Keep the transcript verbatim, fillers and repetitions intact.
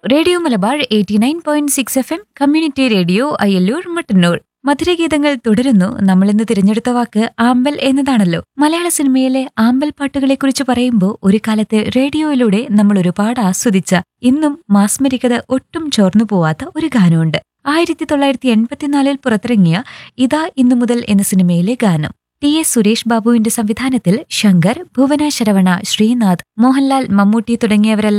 Radio Malabar eighty nine point six F M community radio Ayyallur Mattannur. മധുരഗീതങ്ങൾ തുടരുന്നു. നമ്മളിന്ന് തിരഞ്ഞെടുത്ത വാക്ക് ആമ്പൽ എന്നതാണല്ലോ. മലയാള സിനിമയിലെ ആമ്പൽ പാട്ടുകളെക്കുറിച്ച് പറയുമ്പോൾ ഒരു കാലത്ത് റേഡിയോയിലൂടെ നമ്മൾ ഒരുപാട് ആസ്വദിച്ച, ഇന്നും മാസ്മരികത ഒട്ടും ചോർന്നു പോവാത്ത ഒരു ഗാനമുണ്ട്. ആയിരത്തി തൊള്ളായിരത്തി എൺപത്തിനാലിൽ പുറത്തിറങ്ങിയ ഇതാ ഇന്നു മുതൽ എന്ന സിനിമയിലെ ഗാനം. ടി എസ് സുരേഷ് ബാബുവിന്റെ സംവിധാനത്തിൽ ശങ്കർ, ഭുവന ശരവണ, ശ്രീനാഥ്, മോഹൻലാൽ, മമ്മൂട്ടി തുടങ്ങിയവരെല്ലാം